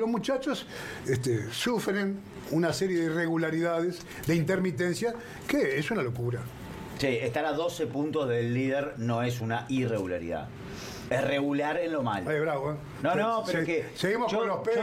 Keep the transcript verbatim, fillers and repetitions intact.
los muchachos este, sufren una serie de irregularidades, de intermitencia, que es una locura. Sí, estar a doce puntos del líder no es una irregularidad. Es regular en lo malo. Ay, bravo, ¿eh? No, no, pero Se, es que seguimos yo, con los pedos.